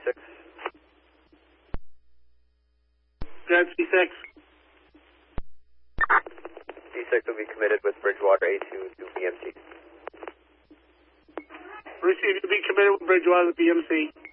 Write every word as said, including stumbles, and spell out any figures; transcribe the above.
six. Grab C six. C six will be committed with Bridgewater A two to B M C. Received to be committed with Bridgewater to B M C.